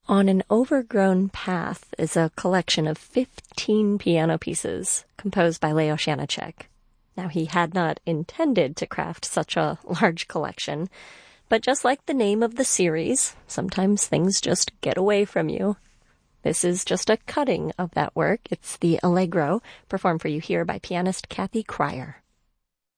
On an Overgrown Path is a collection of 15 piano pieces composed by Leo Janáček. Now, he had not intended to craft such a large collection, but just like the name of the series, sometimes things just get away from you. This is just a cutting of that work. It's the Allegro, performed for you here by pianist Kathy Cryer.